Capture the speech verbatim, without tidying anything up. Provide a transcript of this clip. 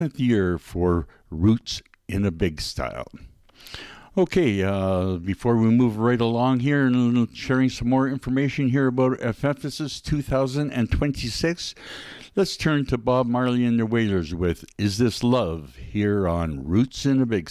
Year for Roots in a Big Style. Okay, uh, before we move right along here and sharing some more information here about Ephesus two thousand twenty-six, let's turn to Bob Marley and the Wailers with Is This Love here on Roots in a Big